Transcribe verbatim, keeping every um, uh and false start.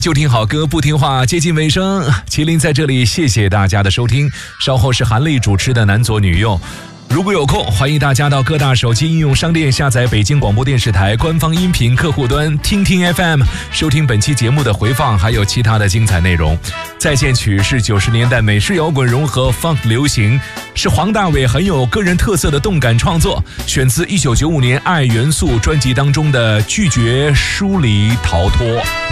就听好歌不听话，接近尾声，麒麟在这里谢谢大家的收听，稍后是韩丽主持的男左女右。如果有空，欢迎大家到各大手机应用商店下载北京广播电视台官方音频客户端听听 F M， 收听本期节目的回放，还有其他的精彩内容。再见曲是九十年代美式摇滚融合 funk 流行，是黄大炜很有个人特色的动感创作，选自一九九五年《爱元素》专辑当中的《拒绝疏离逃脱》。